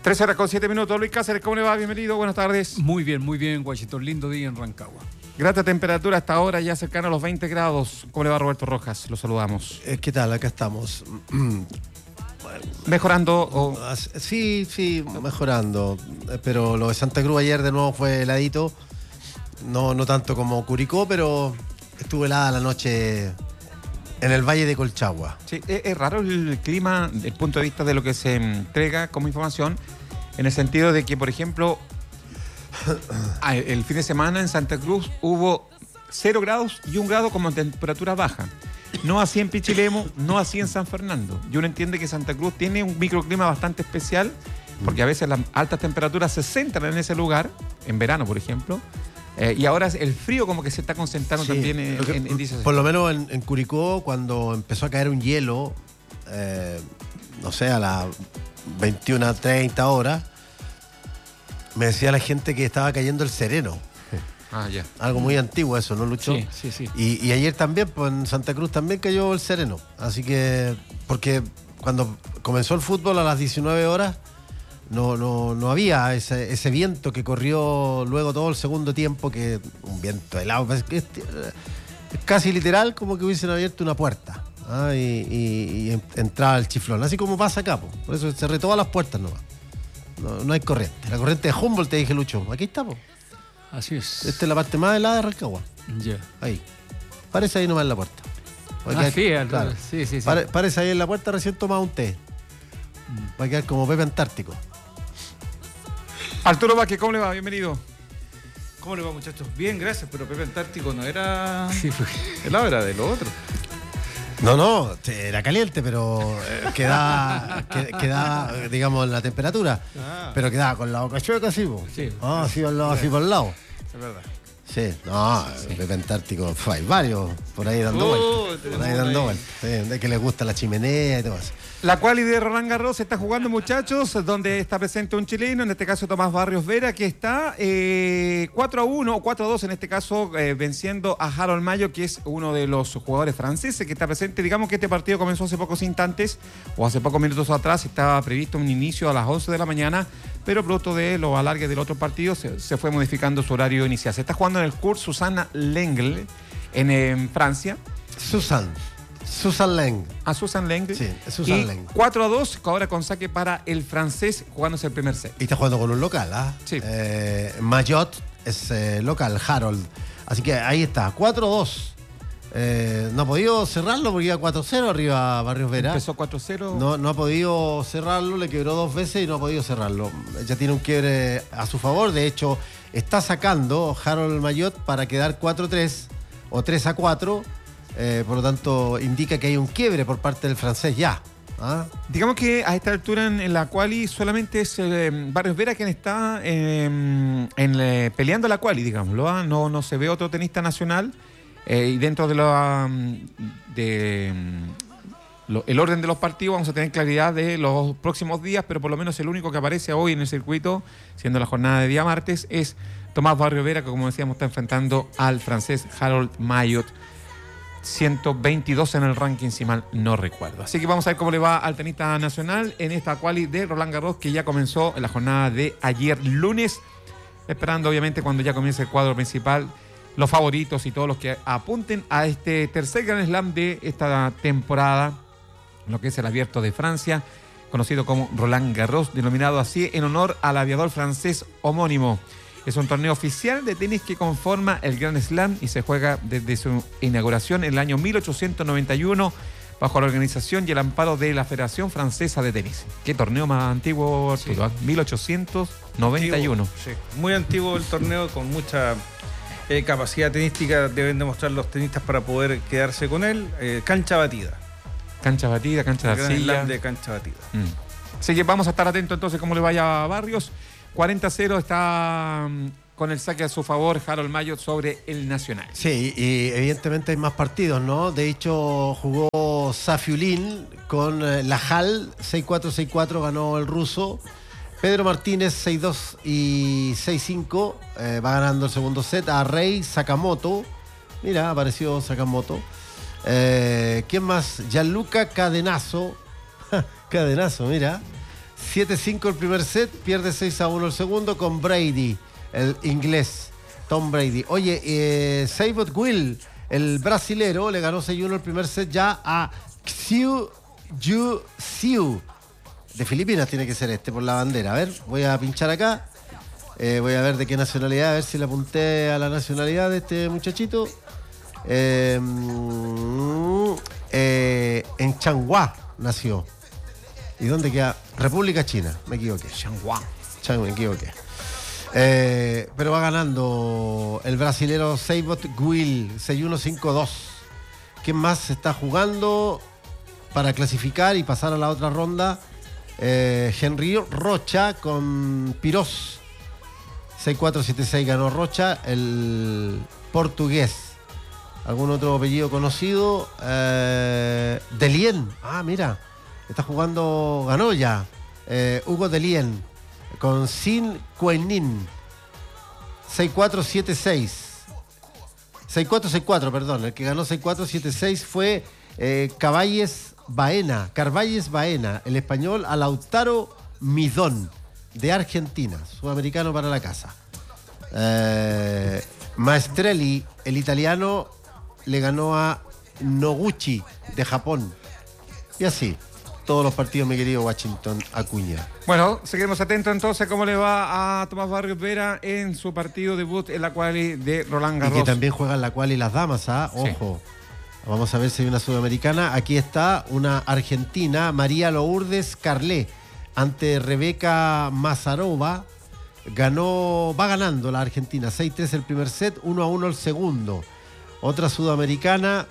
3:07. Luis Cáceres, ¿cómo le va? Bienvenido, buenas tardes. Muy bien, Washington. Lindo día en Rancagua. Grata temperatura hasta ahora, ya cercano a los 20 grados. ¿Cómo le va, Roberto Rojas? Lo saludamos. ¿Qué tal? Acá estamos. ¿Mejorando? Sí, mejorando. Pero lo de Santa Cruz ayer de nuevo fue heladito. No tanto como Curicó, pero estuvo helada la noche en el Valle de Colchagua. Sí, es raro el clima desde el punto de vista de lo que se entrega como información, en el sentido de que, por ejemplo, el fin de semana en Santa Cruz hubo 0 grados y 1 grado como temperatura baja. No así en Pichilemu, no así en San Fernando. Y uno entiende que Santa Cruz tiene un microclima bastante especial, porque a veces las altas temperaturas se centran en ese lugar, en verano, por ejemplo. Y ahora el frío como que se está concentrando también en dices. Por lo menos en Curicó, cuando empezó a caer un hielo, no sé, a las 21:30 horas, me decía la gente que estaba cayendo el sereno. Ya. Algo muy antiguo eso, ¿no, Lucho? Sí. Y ayer también, pues en Santa Cruz también cayó el sereno. Así que, porque cuando comenzó el fútbol a las 19 horas, no había ese viento que corrió luego todo el segundo tiempo, que un viento helado, es casi literal como que hubiesen abierto una puerta, y entraba el chiflón, así como pasa acá, po. Por eso cerré todas las puertas nomás. No hay corriente. La corriente de Humboldt, te dije, Lucho, aquí está, po. Así es. Esta es la parte más helada de Rancagua. Ya. Ahí. Parece ahí nomás en la puerta. Claro. Sí. Parece ahí en la puerta, recién tomado un té. Va a quedar como Pepe Antártico. Arturo Vázquez, ¿cómo le va? Bienvenido. ¿Cómo le va, muchachos? Bien, gracias, pero Pepe Antártico no era Sí, helado, era de lo otro. No, era caliente, pero quedaba, digamos, la temperatura. Pero quedaba con la boca chueca, así, po. Sí. Así al lado, así por el lado. Es verdad. Sí, Pepe Antártico, hay varios por ahí dando vueltas. Por ahí dando vueltas. Sí, de que les gusta la chimenea y todo eso. La quali de Roland Garros se está jugando, muchachos, donde está presente un chileno, en este caso Tomás Barrios Vera, que está 4-1 o 4-2 en este caso, venciendo a Harold Mayo, que es uno de los jugadores franceses que está presente. Digamos que este partido comenzó hace pocos instantes, o hace pocos minutos atrás. Estaba previsto un inicio a las 11 de la mañana, pero producto de los alargues del otro partido se fue modificando su horario inicial. Se está jugando en el Cours Susanna Lengle en Francia. Susan Leng. A Susan Leng. Sí, Susan y Leng. 4-2, ahora con saque para el francés, jugándose el primer set. Y está jugando con un local, Sí. Mayotte es local, Harold. Así que ahí está, 4-2. No ha podido cerrarlo porque iba 4-0 arriba Barrios Vera. Empezó 4-0. No ha podido cerrarlo, le quebró 2 veces y no ha podido cerrarlo. Ya tiene un quiebre a su favor. De hecho, está sacando Harold Mayotte para quedar 4-3 o 3-4. Por lo tanto, indica que hay un quiebre por parte del francés ya. Digamos que a esta altura en la quali solamente es Barrios Vera quien está peleando la quali, digámoslo. No se ve otro tenista nacional. Y dentro de el orden de los partidos vamos a tener claridad de los próximos días, pero por lo menos el único que aparece hoy en el circuito, siendo la jornada de día martes, es Tomás Barrios Vera, que como decíamos está enfrentando al francés Harold Mayotte. 122 en el ranking, si mal no recuerdo. Así que vamos a ver cómo le va al tenista nacional en esta quali de Roland Garros, que ya comenzó en la jornada de ayer lunes, esperando obviamente cuando ya comience el cuadro principal, los favoritos y todos los que apunten a este tercer Grand Slam de esta temporada, lo que es el Abierto de Francia, conocido como Roland Garros, denominado así en honor al aviador francés homónimo. Es un torneo oficial de tenis que conforma el Grand Slam y se juega desde su inauguración en el año 1891 bajo la organización y el amparo de la Federación Francesa de Tenis. ¿Qué torneo más antiguo, Arturo? Sí. 1891. Antiguo, sí. Muy antiguo el torneo, con mucha capacidad tenística deben demostrar los tenistas para poder quedarse con él. Cancha batida. Cancha batida, cancha de arcilla. De cancha batida. Así que vamos a estar atentos entonces cómo le vaya a Barrios. 40-0 está con el saque a su favor Harold Mayotte sobre el Nacional. Sí, y evidentemente hay más partidos, ¿no? De hecho, jugó Safiulin con Lajal, 6-4, 6-4, ganó el ruso. Pedro Martínez, 6-2 y 6-5, va ganando el segundo set. A Rei Sakamoto, mira, apareció Sakamoto. ¿Quién más? Gianluca Cadenazo, mira. 7-5 el primer set, pierde 6-1 el segundo con Brady, el inglés, Tom Brady. Oye, Seibot Will, el brasilero, le ganó 6-1 el primer set ya a Xiu Yu Xiu. De Filipinas tiene que ser por la bandera. A ver, voy a pinchar acá. Voy a ver de qué nacionalidad, a ver si le apunté a la nacionalidad de este muchachito. En Changhua nació. ¿Y dónde queda? República China, me equivoqué. Changhua. Me equivoqué. Pero va ganando el brasilero Seibot Will, 6-1, 5-2. ¿Quién más se está jugando para clasificar y pasar a la otra ronda? Henry Rocha con Pirós. 6-4, 7-6 ganó Rocha, el portugués. ¿Algún otro apellido conocido? Delien. Ah, mira. Está jugando, ganó ya. Hugo Delien con Sin Quenin. 6-4, 7-6. 6-4, 6-4, perdón. El que ganó 6-4, 7-6 fue Carvalles Baena, el español a Lautaro Midón, de Argentina, sudamericano para la casa. Maestrelli, el italiano, le ganó a Noguchi, de Japón. Y así, todos los partidos, mi querido Washington Acuña. Bueno, seguiremos atentos entonces cómo le va a Tomás Barrios Vera en su partido debut en la quali de Roland Garros. Y que también juegan la quali las damas, ¿ah? Ojo. Sí. Vamos a ver si hay una sudamericana. Aquí está una argentina, María Lourdes Carlé, ante Rebeca Mazarova. Va ganando la Argentina, 6-3 el primer set, 1-1 el segundo. Otra sudamericana,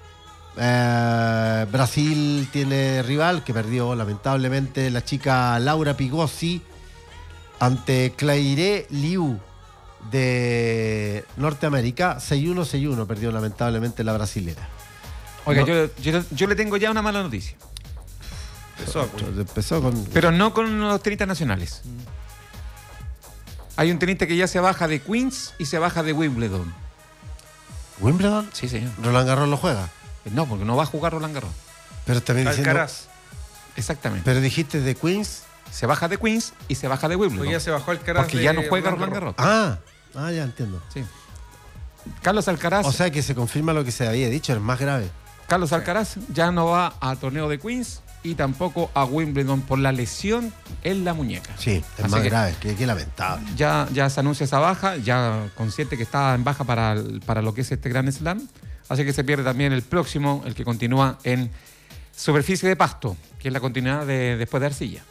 Brasil tiene rival, que perdió lamentablemente la chica Laura Pigossi ante Claire Liu de Norteamérica. 6-1, 6-1 perdió lamentablemente la brasilera. Oiga, no, yo le tengo ya una mala noticia. Empezó con... Pero no con los tenistas nacionales. Hay un tenista que ya se baja de Queens y se baja de Wimbledon. ¿Wimbledon? Sí, señor. ¿Roland Garros lo juega? No, porque no va a jugar Roland Garros. Pero también Alcaraz. Exactamente. Pero dijiste de Queens. Se baja de Queens y se baja de Wimbledon. Pues ya se bajó Alcaraz. Porque ya no juega Roland Garros. Ya entiendo. Sí. Carlos Alcaraz. O sea que se confirma lo que se había dicho, es más grave. Carlos Alcaraz ya no va al torneo de Queens y tampoco a Wimbledon por la lesión en la muñeca. Sí, es más grave, qué lamentable. Ya se anuncia esa baja, ya consciente que está en baja para lo que es este Grand Slam. Así que se pierde también el próximo, el que continúa en superficie de pasto, que es la continuidad después de arcilla.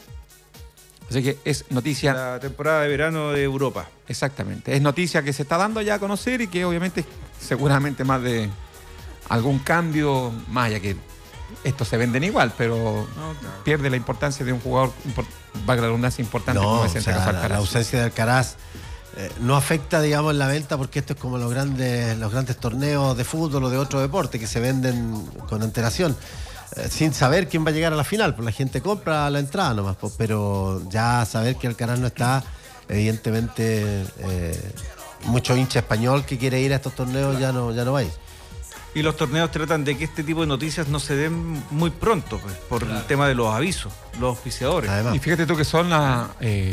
Así que es noticia. La temporada de verano de Europa. Exactamente. Es noticia que se está dando ya a conocer y que obviamente seguramente más de algún cambio, más allá que estos se venden igual, pero pierde la importancia de un jugador, valga la redundancia, importante como es entre Alcaraz. La ausencia de Alcaraz no afecta, digamos, en la venta, porque esto es como los grandes torneos de fútbol o de otro deporte que se venden con antelación, sin saber quién va a llegar a la final, pues la gente compra la entrada nomás, pues, pero ya saber que Alcaraz no está, evidentemente mucho hincha español que quiere ir a estos torneos ya no va a ir. Y los torneos tratan de que este tipo de noticias no se den muy pronto, pues, por el tema de los avisos, los auspiciadores. Además. Y fíjate tú que son la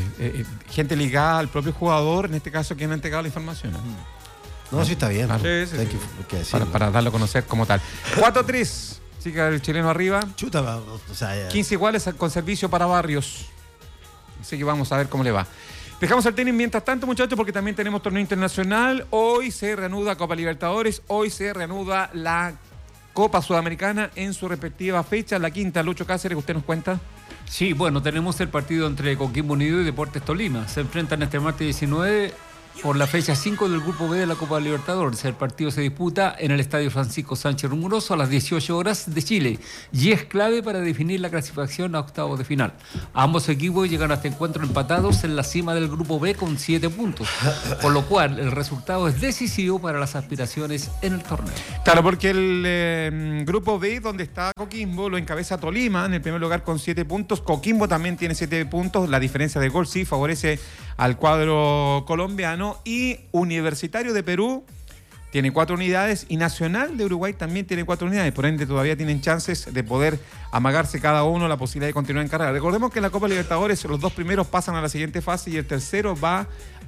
gente ligada al propio jugador, en este caso, quien ha entregado la información. No, sí está bien. Claro. Sí. Para darlo a conocer como tal. 4-3. Sigue el chileno arriba. Chuta, o sea, 15 iguales con servicio para Barrios. Así que vamos a ver cómo le va. Dejamos el tenis mientras tanto, muchachos, porque también tenemos torneo internacional. Hoy se reanuda Copa Libertadores. Hoy se reanuda la Copa Sudamericana en su respectiva fecha. La quinta, Lucho Cáceres, ¿usted nos cuenta? Sí, bueno, tenemos el partido entre Coquimbo Unido y Deportes Tolima. Se enfrentan este martes 19 por la fecha 5 del Grupo B de la Copa Libertadores. El partido se disputa en el Estadio Francisco Sánchez Rumoroso a las 18 horas de Chile y es clave para definir la clasificación a octavos de final. Ambos equipos llegan a este encuentro empatados en la cima del Grupo B con 7 puntos, por lo cual el resultado es decisivo para las aspiraciones en el torneo. Claro, porque el Grupo B, donde está Coquimbo, lo encabeza Tolima en el primer lugar con 7 puntos. Coquimbo también tiene 7 puntos. La diferencia de gol sí favorece al cuadro colombiano. Y Universitario de Perú tiene 4 unidades y Nacional de Uruguay también tiene 4 unidades, por ende todavía tienen chances de poder amagarse cada uno la posibilidad de continuar en carrera. Recordemos que en la Copa Libertadores los 2 primeros pasan a la siguiente fase y el tercero va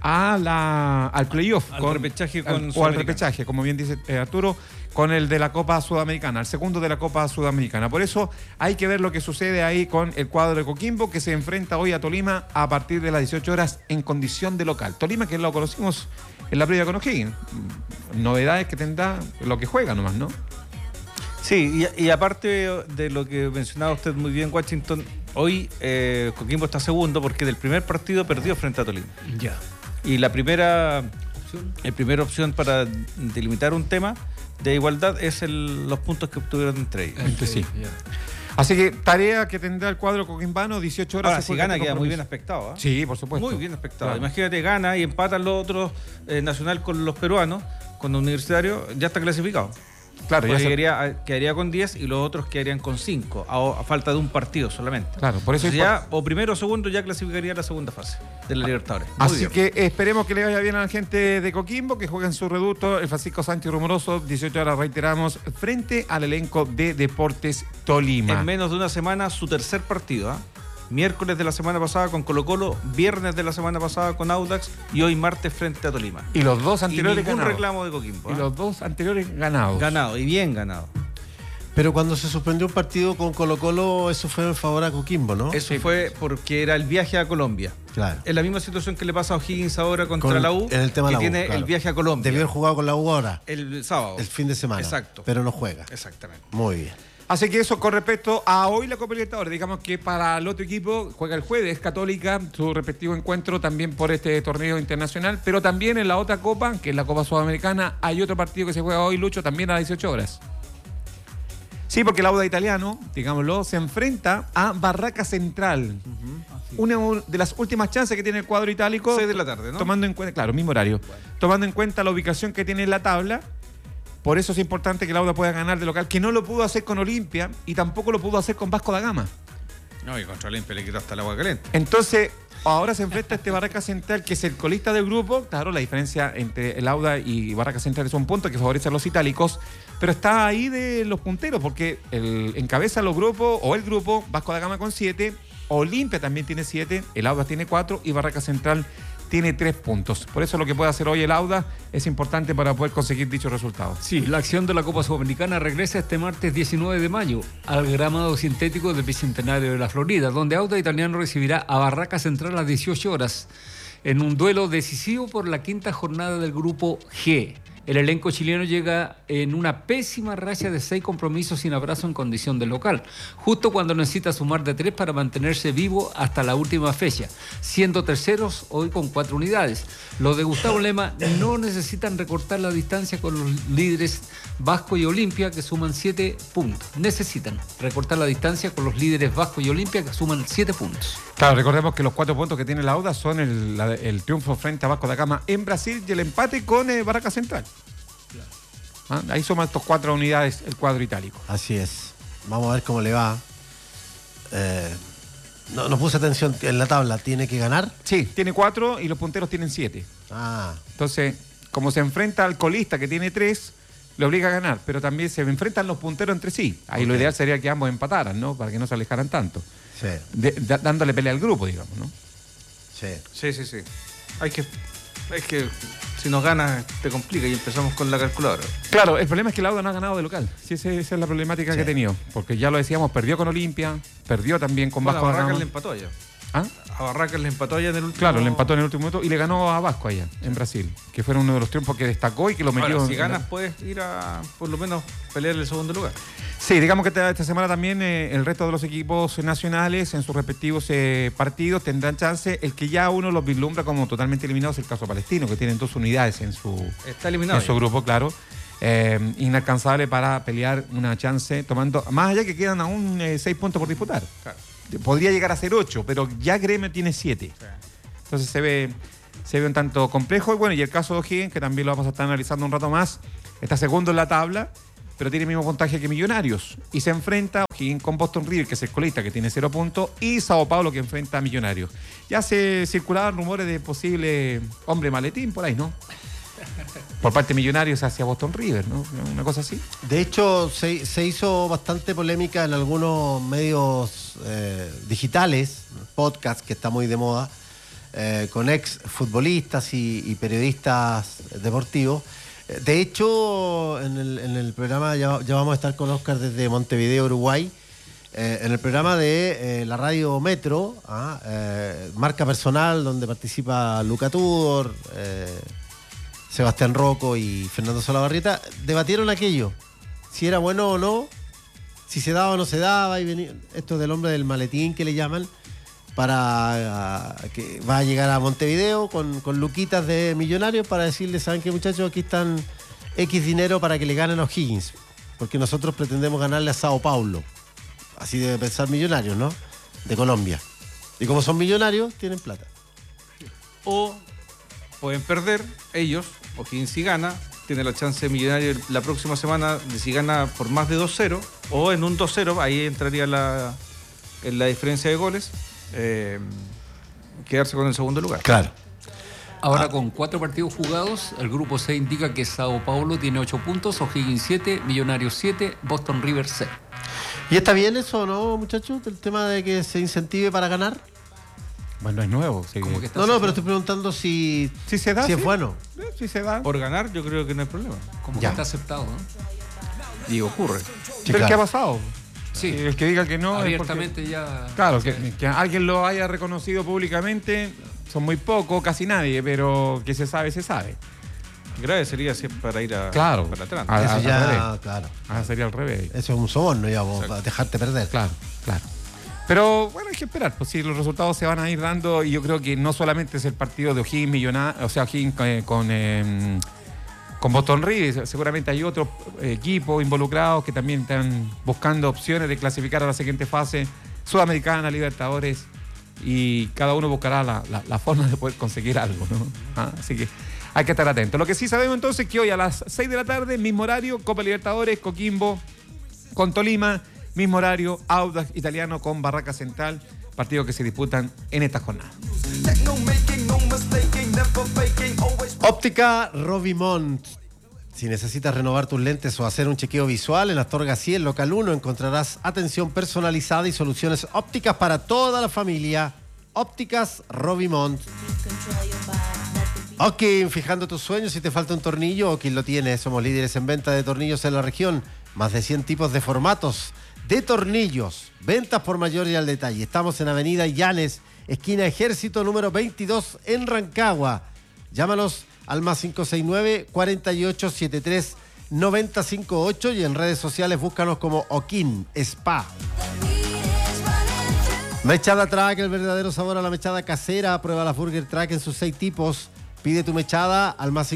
al playoff. Al repechaje con o al Sudamericana. repechaje, como bien dice Arturo, con el de la Copa Sudamericana, el segundo de la Copa Sudamericana. Por eso hay que ver lo que sucede ahí con el cuadro de Coquimbo, que se enfrenta hoy a Tolima a partir de las 18 horas en condición de local. Tolima, que lo conocimos en la previa con O'Higgins. Novedades que tendrá lo que juega nomás, ¿no? Sí, y aparte de lo que mencionaba usted muy bien, Washington, hoy Coquimbo está segundo porque del primer partido perdió frente a Tolima. Ya. Y la primera opción para delimitar un tema de igualdad es los puntos que obtuvieron entre ellos. Sí. Así que tarea que tendrá el cuadro coquimbano, 18 horas. Ahora, se si juega gana este queda muy compromiso. bien aspectado. Sí, por supuesto. Muy bien aspectado. Claro. Imagínate, gana y empatan los otros, Nacional con los peruanos, con los universitarios, ya está clasificado. Claro, ya Porque se- quedaría con 10 y los otros quedarían con 5, a falta de un partido solamente. Claro, por eso Entonces es ya, o primero o segundo, ya clasificaría la segunda fase de la Libertadores. Muy Así bien. que esperemos que le vaya bien a la gente de Coquimbo, que juegue en su reducto, el Francisco Sánchez Rumoroso, 18 horas, reiteramos, frente al elenco de Deportes Tolima. En menos de una semana, su tercer partido. Miércoles de la semana pasada con Colo-Colo, viernes de la semana pasada con Audax y hoy martes frente a Tolima. Y los dos Y anteriores ningún ganados. reclamo de Coquimbo. Y los dos anteriores ganados. Ganado, y bien ganado. Pero cuando se suspendió un partido con Colo-Colo, eso fue en favor a Coquimbo, ¿no? Eso fue porque era el viaje a Colombia. Claro. Es la misma situación que le pasa a O'Higgins ahora contra Con- la U, en el tema que de la U, tiene claro. el viaje a Colombia. Debió haber jugado con la U ahora, El sábado. el fin de semana. Exacto. Pero no juega. Exactamente. Muy bien. Así que eso con respecto a hoy la Copa Libertadores. Digamos que para el otro equipo juega el jueves Católica, su respectivo encuentro también por este torneo internacional, pero también en la otra Copa, que es la Copa Sudamericana, hay otro partido que se juega hoy, Lucho, también a las 18 horas. Sí, porque el Auda Italiano, digámoslo, se enfrenta a Barraca Central. Una de las últimas chances que tiene el cuadro itálico. 6 de la tarde, ¿no? Tomando en cuenta, claro, mismo horario. Tomando en cuenta la ubicación que tiene en la tabla. Por eso es importante que el Auda pueda ganar de local, que no lo pudo hacer con Olimpia y tampoco lo pudo hacer con Vasco da Gama. No, y contra Olimpia le quitó hasta el agua caliente. Entonces, ahora se enfrenta a este Barraca Central, que es el colista del grupo. Claro, la diferencia entre el Auda y Barraca Central es un punto que favorece a los itálicos, pero está ahí de los punteros, porque encabeza los grupos, o el grupo, Vasco da Gama con 7, Olimpia también tiene 7, el Auda tiene 4 y Barraca Central tiene 3 puntos. Por eso lo que puede hacer hoy el Auda es importante para poder conseguir dichos resultados. Sí, la acción de la Copa Sudamericana regresa este martes 19 de mayo al gramado sintético del Bicentenario de la Florida, donde Auda Italiano recibirá a Barraca Central a las 18 horas en un duelo decisivo por la quinta jornada del Grupo G. El elenco chileno llega en una pésima racha de 6 compromisos sin abrazo en condición de local, justo cuando necesita sumar de 3 para mantenerse vivo hasta la última fecha, siendo terceros hoy con 4 unidades. Los de Gustavo Lema no necesitan recortar la distancia con los líderes Vasco y Olimpia, que suman 7 puntos. Necesitan recortar la distancia con los líderes Vasco y Olimpia, que suman 7 puntos. Claro, recordemos que los 4 puntos que tiene el Auda son el triunfo frente a Vasco da Gama en Brasil y el empate con Barraca Central. Ahí suman estos 4 unidades el cuadro itálico. Así es. Vamos a ver cómo le va. No puse atención en la tabla. ¿Tiene que ganar? Sí, tiene 4 y los punteros tienen 7. Ah, Entonces, como se enfrenta al colista que tiene 3, le obliga a ganar, pero también se enfrentan los punteros entre sí. Ahí lo Ok. ideal sería que ambos empataran, ¿no? Para que no se alejaran tanto. sí, Dándole pelea al grupo, digamos, ¿no? sí. Sí. Es que si nos ganas te complica y empezamos con la calculadora. Claro, el problema es que el Auda no ha ganado de local. Sí, esa es la problemática que ha tenido. Porque ya lo decíamos, perdió con Olimpia, perdió también con Bueno, a Vasco da Barracas Gama. le empató allá. ¿Ah? A Barracas le empató allá en el último. Claro, le empató en el último minuto y le ganó a Vasco allá, en Brasil, que fue uno de los triunfos que destacó y que lo metió. Ahora, si en ganas puedes ir a por lo menos pelear el segundo lugar. Sí, digamos que esta semana también el resto de los equipos nacionales en sus respectivos partidos tendrán chance. El que ya uno los vislumbra como totalmente eliminado es el caso palestino, que tienen 2 unidades en su Está eliminado. grupo, claro. Inalcanzable para pelear una chance, tomando, más allá que quedan aún 6 puntos por disputar. Claro. Podría llegar a ser 8, pero ya Gremio tiene 7. Entonces se ve un tanto complejo. Y bueno, y el caso de O'Higgins, que también lo vamos a estar analizando un rato más, está segundo en la tabla, pero tiene el mismo puntaje que Millonarios. Y se enfrenta O'Higgins con Boston River, que es el colista, que tiene 0 puntos, y Sao Paulo, que enfrenta a Millonarios. Ya se circulaban rumores de posible hombre maletín por ahí, ¿no? por parte de Millonarios hacia Boston River, ¿no? Una cosa así. De hecho, se hizo bastante polémica en algunos medios digitales, podcast que está muy de moda, con ex futbolistas y periodistas deportivos. De hecho, en el programa ya vamos a estar con Oscar desde Montevideo, Uruguay. En el programa de la radio Metro, Marca Personal, donde participa Luca Tudor, Sebastián Rocco y Fernando Solabarrieta, debatieron aquello, si era bueno o no, si se daba o no se daba, y venía, esto del hombre del maletín que le llaman, para que va a llegar a Montevideo con luquitas de Millonarios para decirles, ¿saben qué, muchachos? Aquí están X dinero para que le ganen a O'Higgins, porque nosotros pretendemos ganarle a Sao Paulo. Así debe pensar Millonarios, ¿no? De Colombia. Y como son millonarios, tienen plata. O pueden perder ellos, o quien si gana, tiene la chance de Millonario la próxima semana de si gana por más de 2-0, o en un 2-0, ahí entraría en la diferencia de goles, quedarse con el segundo lugar. Claro. Ahora con 4 partidos jugados, el grupo C indica que Sao Paulo tiene 8 puntos, O'Higgins 7, Millonarios 7, Boston River 0. ¿Y está bien eso, no, muchachos? El tema de que se incentive para ganar. Bueno, es nuevo. Sí. Como que está No, pero cerrado. estoy preguntando si se da. es Sí. bueno. Sí se da. Por ganar, yo creo que no hay problema. Como Ya. que está aceptado, ¿no? Y ocurre. Sí, Pero claro. ¿qué ha pasado? Sí. El que diga que no Abiertamente es ya... porque, claro, que alguien lo haya reconocido públicamente, son muy pocos, casi nadie, pero que se sabe, se sabe. Grave sería si es para ir Claro. para atrás. Eso al ya, revés. claro. Sería al revés. Eso es un soborno ya, vos, para dejarte perder. Claro. Pero bueno, hay que esperar, pues sí, los resultados se van a ir dando y yo creo que no solamente es el partido de O'Higgins Millonarios, o sea, O'Higgins con Boston River, seguramente hay otros equipos involucrados que también están buscando opciones de clasificar a la siguiente fase, Sudamericana, Libertadores, y cada uno buscará la forma de poder conseguir algo, ¿no? Así que hay que estar atentos. Lo que sí sabemos entonces es que hoy a las 6 de la tarde, mismo horario, Copa Libertadores, Coquimbo con Tolima, mismo horario, Audax Italiano con Barraca Central, partidos que se disputan en esta jornada. Óptica Robimont. Si necesitas renovar tus lentes o hacer un chequeo visual, en Astorga 100, local 1, encontrarás atención personalizada y soluciones ópticas para toda la familia. Ópticas Robimont. Okin, fijando tus sueños, si te falta un tornillo, Okin lo tiene. Somos líderes en venta de tornillos en la región. Más de 100 tipos de formatos de tornillos. Ventas por mayor y al detalle. Estamos en Avenida Llanes, esquina Ejército, número 22, en Rancagua. Llámalos al más 569-4873-9058 y en redes sociales búscanos como Okin Spa. Mechada Track, el verdadero sabor a la mechada casera. Prueba la Burger Track en sus 6 tipos. Pide tu mechada al más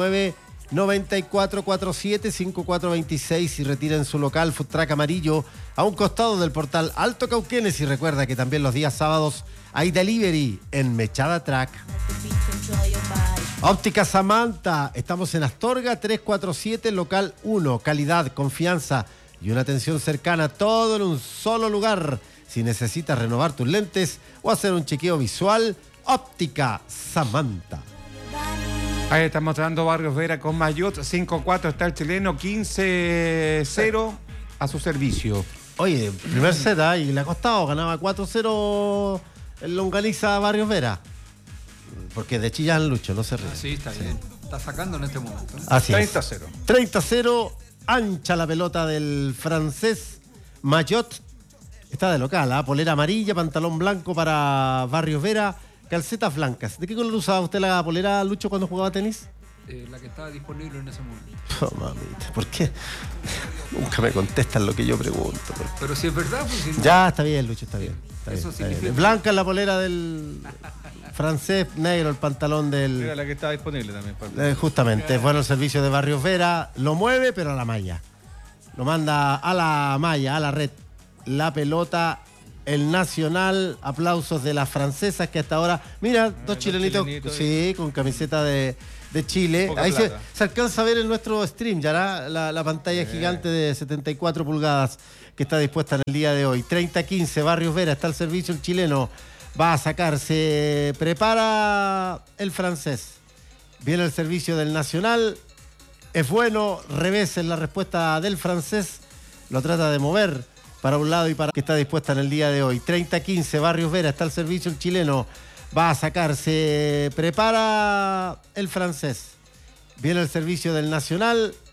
569-9447-5426 y retira en su local Food Track Amarillo a un costado del portal Alto Cauquenes. Y recuerda que también los días sábados hay delivery en Mechada Track. Óptica Samantha, estamos en Astorga 347, local 1. Calidad, confianza y una atención cercana, todo en un solo lugar. Si necesitas renovar tus lentes o hacer un chequeo visual, Óptica Samantha. Ahí está mostrando Barrios Vera con Mayotte, 5-4 está el chileno, 15-0 a su servicio. Oye, primer set, y le ha costado, ganaba 4-0 el Longaniza Barrios Vera. Porque de Chillán Lucho, no se ríe. Sí, está bien. Está sacando en este momento, ¿no? Así es. 30-0. 30-0, ancha la pelota del francés Mayotte. Está de local, polera amarilla, pantalón blanco para Barrios Vera, calcetas blancas. ¿De qué color usaba usted la polera, Lucho, cuando jugaba tenis? La que estaba disponible en ese momento. Oh, mamita, ¿por qué? Nunca me contestan lo que yo pregunto. Pero si es verdad, pues si no- Ya, está bien, Lucho, está bien. Está Eso bien, está bien. significa- Blanca es la polera del francés, negro el pantalón Era del... la que estaba disponible también. para- Justamente, es bueno el servicio de Barrios Vera, lo mueve pero a la malla. Lo manda a la malla, a la red. La pelota, el Nacional, aplausos de las francesas que hasta ahora... Mira, dos chilenitos, sí, con camiseta de Chile. Poca Ahí plata. se alcanza a ver en nuestro stream, ya la pantalla gigante de 74 pulgadas que está dispuesta en el día de hoy. 30-15, Barrios Vera, está al servicio el chileno. Va a sacarse, prepara el francés. Viene el servicio del Nacional, es bueno. Revés en la respuesta del francés. Lo trata de mover para un lado y para que está dispuesta en el día de hoy. 30-15, Barrios Vera está al servicio. El chileno va a sacar. Se prepara el francés. Viene el servicio del Nacional.